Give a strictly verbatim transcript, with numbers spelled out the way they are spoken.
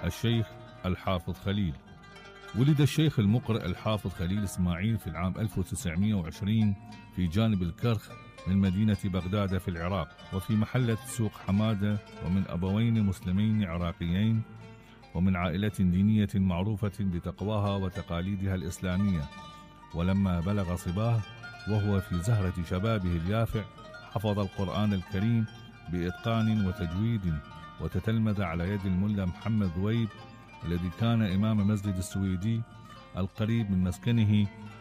الشيخ الحافظ خليل. ولد الشيخ المقرئ الحافظ خليل إسماعيل في العام ألف وتسعمائة وعشرين في جانب الكرخ من مدينة بغداد في العراق، وفي محلة سوق حمادة، ومن أبوين مسلمين عراقيين، ومن عائلة دينية معروفة بتقواها وتقاليدها الإسلامية. ولما بلغ صباه وهو في زهرة شبابه اليافع حفظ القرآن الكريم بإتقان وتجويد، وتتلمذ على يد الملا محمد ذويب الذي كان إمام مسجد السويدي القريب من مسكنه